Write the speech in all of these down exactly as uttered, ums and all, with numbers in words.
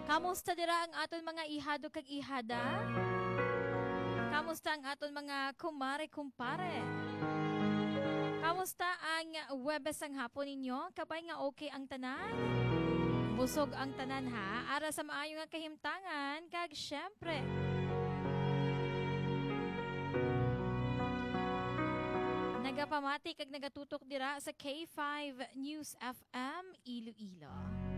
Kamusta dira ang aton mga ihado kag ihada? Kamusta ang aton mga kumare kumpare? Kamusta ang Webes ang hapon ninyo? Kapay nga okay ang tanan? Busog ang tanan ha? Ara sa maayo nga kahimtangan kag syempre. Nagapamati kag nagatutok dira sa K five News F M Iloilo.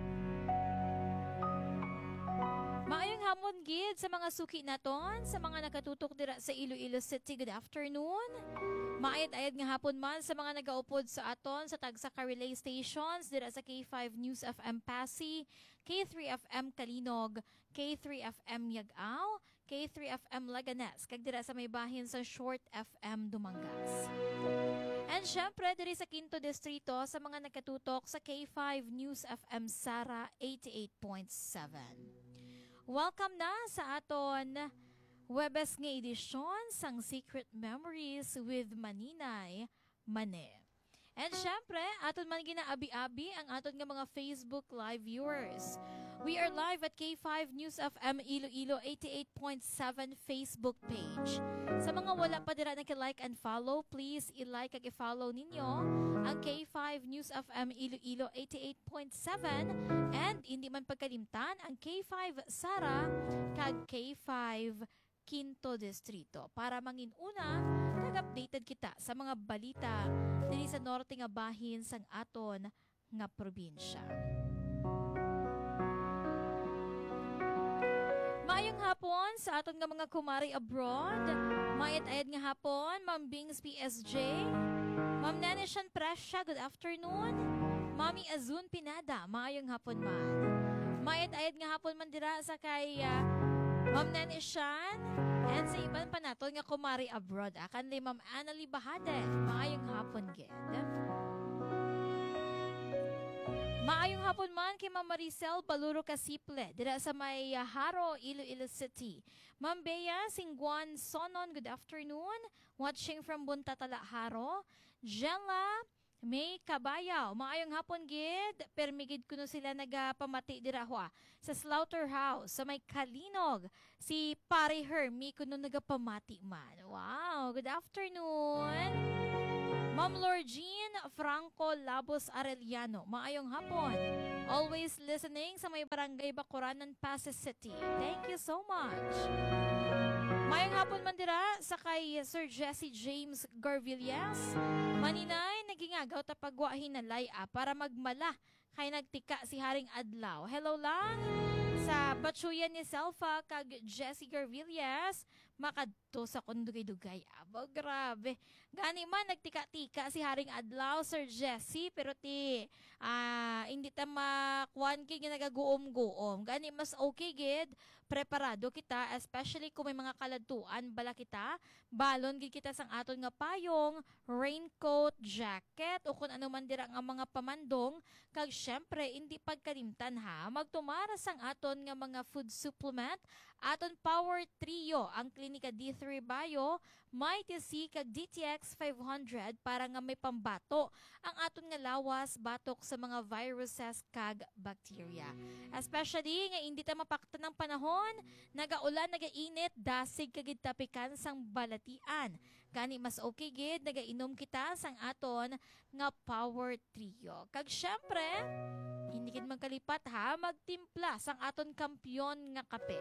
Maayong hamon gid sa mga suki naton, sa mga nakatutok dira sa Iloilo City. Good afternoon. Maayad-ayad nga hapon man sa mga nagaupod sa aton sa tagsa ka relay stations dira sa K five News F M Pasig, K three F M Kalinog, K three F M Yag-aw, K three F M Laganes, kag dira sa may bahin sa Short F M Dumangas. And syempre, diri sa Quinto Distrito sa mga nakatutok sa K five News F M Sara eighty-eight point seven. Welcome na sa aton Webes nga edisyon sang Secret Memories with Maninay Mane. And syempre, aton man ginaabi-abi ang aton nga mga Facebook Live viewers. We are live at K five News F M Iloilo eighty-eight point seven Facebook page. Sa mga wala pa dira naki-like and follow, please i-like at i-follow ninyo ang K five News F M Iloilo eighty-eight point seven and hindi man pagkalimtan ang K five Sara kag K five Quinto Distrito para mangin una kag-updated kita sa mga balita diri sa norte nga bahin sang aton nga probinsya. Maayong hapon sa aton nga mga kumari abroad. Mayat-ayad nga hapon, Ma'am Bings P S J, Ma'am Nanishan Presya, good afternoon. Mami Azun Pinada, maayong hapon man. Mayat-ayad nga hapon man dira sa kay uh, Ma'am Nanishan and sa iban pa naton nga kumari abroad. Akan li Ma'am Annalie Bahade, maayong hapon gid. Maayong hapon man kay Ma'am Maricel Baluro Kasiple dira sa may uh, Haro, Iloilo City. Ma'am Bea Singguan Sonon, good afternoon. Watching from Buntatala, Haro. Jella May Kabayaw, maayong hapon gid. Permigid kuno sila nagapamati dira ho sa Slaughterhouse sa may Kalinog. Si Pare Hermie kuno nagapamati man. Wow, good afternoon. Ma'am Lorgine Franco Labos Arellano, maayong hapon. Always listening sa may barangay Bacuranan, Pasig City. Thank you so much. Maayong hapon man dira sa kay Sir Jesse James Garvillas. Maninay, nagingagaw tapagwahin na laya para magmala kay nagtika si Haring Adlaw. Hello lang sa batsuyan ni Selfa kag Jesse Garvillas. Makadto sa kundugay-dugay. Aba, grabe. Gani man, nagtika-tika si Haring Adlaw, Sir Jesse, pero ti, ah, hindi ta makuhan kay nagaguom-guom. Gani, mas okay, gid. Preparado kita, especially kung may mga kaladtuan, bala kita, balon, gid kita sang aton nga payong, raincoat, jacket, o kung ano man dira nga mga pamandong, kag syempre, hindi pagkalimtan ha, magtumara sang aton nga mga food supplement, aton Power Trio, ang Klinika D three Bio, may T C kag D T X five hundred para nga may pambato ang aton nga lawas batok sa mga viruses kag bacteria. Especially nga hindi ta mapakta ng panahon, nagaulan, nagainit, dasig kagid tapikan sang balatian. Gani mas okay gid nagainom kita sang aton nga Power Trio. Kag syempre, hindi gid magkalipat ha, magtimpla sang aton kampyon nga kape.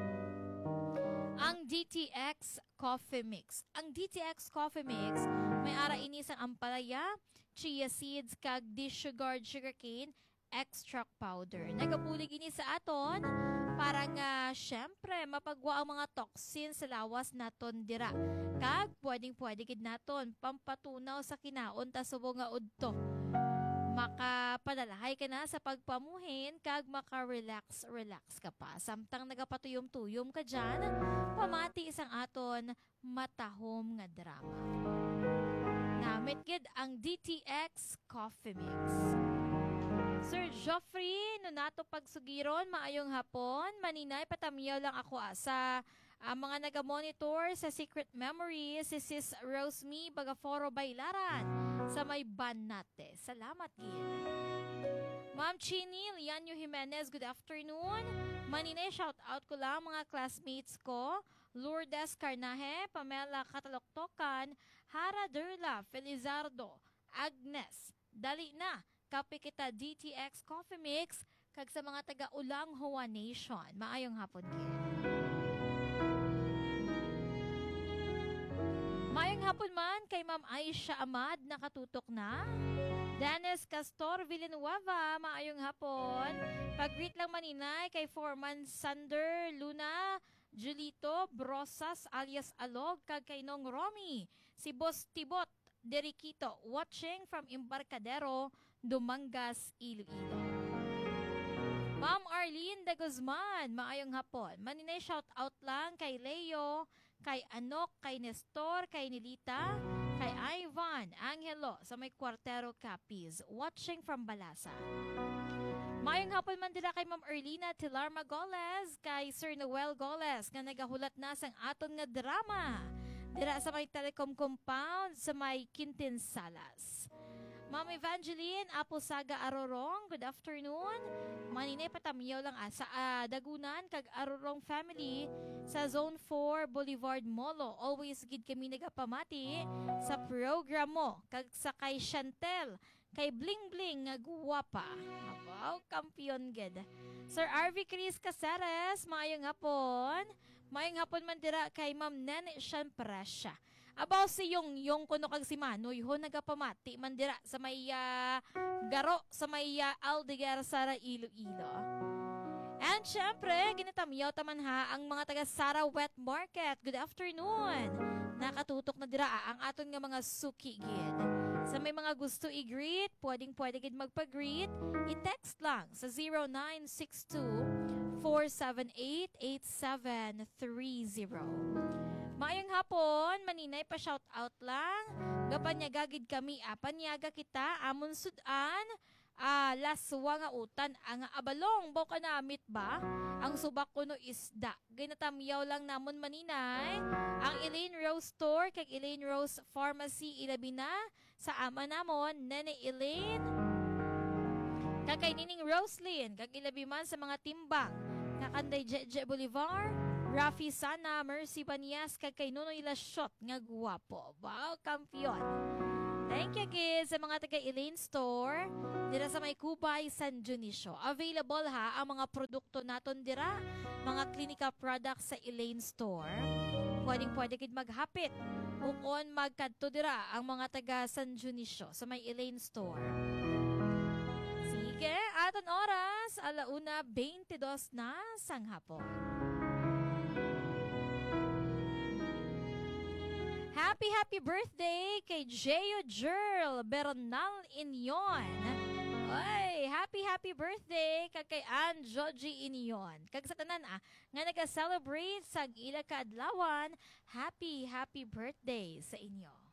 Ang D T X Coffee Mix. Ang D T X Coffee Mix may ara ini sang ampalaya, chia seeds kag dissugared sugarcane extract powder. Nagabulig ini sa aton para nga syempre mapagwa ang mga toxins sa lawas naton dira. Kag pwedeng-pwede gid naton pampatunaw sa kinaon ta subo nga udto. Makapadalahay ka na sa pagpamuhin kag maka-relax relax ka pa. Samtang nagapatuyom-tuyom ka dyan, pamati isang aton matahom nga drama. Namit gid ang D T X Coffee Mix. Sir Geoffrey, no nato pagsugiron, maayong hapon. Maninay, patamiyaw lang ako ah, sa uh, mga naga-monitor sa Secret Memories, si Sis Rosemy Bagaforo Bailaran sa may Banate. Salamat, Gin. Ma'am Chini Lianyo Jimenez, good afternoon. Maninay, shout out ko lang mga classmates ko. Lourdes Carnaje, Pamela Kataloktokan, Hara Derla, Felizardo, Agnes, Dali na, Kape kita D T X Coffee Mix, kag sa mga taga-ulang Hoa Nation. Maayong hapon gid. Maayong hapon man kay Ma'am Aisha Ahmad, nakatutok na. Dennis Castor Villanueva, maayong hapon. Pag-greet lang maninay kay Foreman Sander Luna, Julito Brosas alias Alog, kag kay Nong Romy, si Boss Tibot Deriquito, watching from Embarcadero, Dumangas, Iloilo. Ma'am Arlene de Guzman, maayong hapon. Maninay shout out lang kay Leo, kay Anok, kay Nestor, kay Nilita, kay Ivan Angelo sa may Cuartero Capiz, watching from Balasa. Maayong hapon man dila kay Ma'am Erlina Tilarma Goles, kay Sir Noel Goles nga nagahulat na sang aton nga drama dira sa may Telecom Compound sa may Quintin Salas. Ma'am Evangeline Aposaga Arorong, good afternoon. Maninay patamiyaw lang ah, sa uh, Dagunan kag Arorong family sa Zone four Boulevard Molo. Always gid kami nagapamati sa program mo kag sa kay Chantel, kay Bling Bling nga guwapa. Abaw, kampiyon gid. Sir R V Chris Caceres, maayong hapon. Maayong hapon man dira kay Ma'am Nene Shamprasya. Abaw si yung yung kuno kag si Manoy ho nagapamati man dira sa may uh, garo sa may uh, Aldegar Sara Iloilo. And syempre, ginatamyaw taman ha ang mga taga Sara Wet Market. Good afternoon. Nakatutok na dira ang aton nga mga suki gid. Sa may mga gusto i-greet, pwedeng pwede gid magpa-greet, i-text lang sa zero nine six two, four seven eight, eight seven three zero. Maayong hapon, maninay pa shout out lang. Gapanyagagid kami, apanyaga kita, amon sudan, ah, laswa nga utan, ang abalong, boka namit ba? Ang subak ko no isda. Ginatamyaw lang namon maninay. Ang Elaine Rose Store, kag Elaine Rose Pharmacy, ilabi na sa ama namon, Nene Elaine. Kag kay Nining Roslyn, kag ilabi man sa mga timbang. Kakanday Jeje Bolivar, Rafi Sana, Mercy Banias, kag kay Nunoy Lashot nga guwapo. Wow, kampiyon. Thank you kids sa mga taga Elaine Store dira sa may Kubay, San Dionisio. Available ha ang mga produkto naton dira, mga clinical products sa Elaine Store. Pwedeng pwede kid maghapit ukon magkadto dira ang mga taga San Dionisio sa may Elaine Store. Sige, aton oras alauna twenty-dos na sang hapon. Happy, happy birthday kay Jeyo Jerl Bernal Inyon. Oy, happy, happy birthday kag kay Ann Joji Inyon. Kag sa tanan ah, nga nag-celebrate sa ila kaadlawan, happy, happy birthday sa inyo.